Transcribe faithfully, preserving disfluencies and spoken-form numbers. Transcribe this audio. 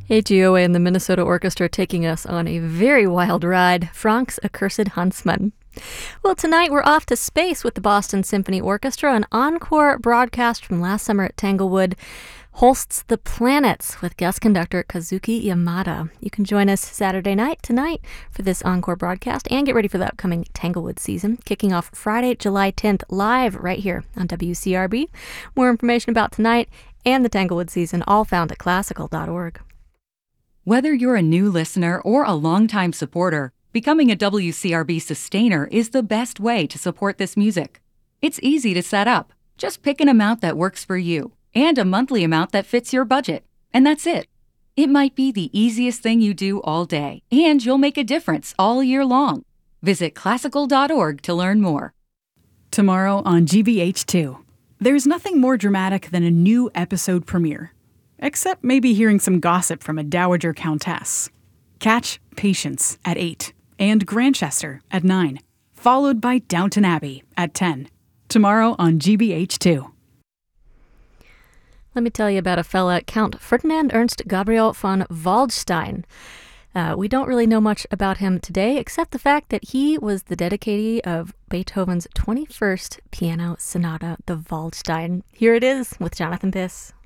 A G O A and the Minnesota Orchestra taking us on a very wild ride, Franck's Accursed Huntsman. Well, tonight we're off to space with the Boston Symphony Orchestra. An encore broadcast from last summer at Tanglewood hosts The Planets with guest conductor Kazuki Yamada. You can join us Saturday night tonight for this encore broadcast and get ready for the upcoming Tanglewood season, kicking off Friday, July tenth, live right here on W C R B. More information about tonight and the Tanglewood season all found at classical dot org. Whether you're a new listener or a longtime supporter, becoming a W C R B sustainer is the best way to support this music. It's easy to set up. Just pick an amount that works for you and a monthly amount that fits your budget. And that's it. It might be the easiest thing you do all day, and you'll make a difference all year long. Visit classical dot org to learn more. Tomorrow on G B H two. There's nothing more dramatic than a new episode premiere. Except maybe hearing some gossip from a dowager countess. Catch Patience at eight and Grantchester at nine, followed by Downton Abbey at ten. Tomorrow on G B H two. Let me tell you about a fella, Count Ferdinand Ernst Gabriel von Waldstein. Uh, we don't really know much about him today, except the fact that he was the dedicatee of Beethoven's twenty-first piano sonata, the Waldstein. Here it is with Jonathan Piss.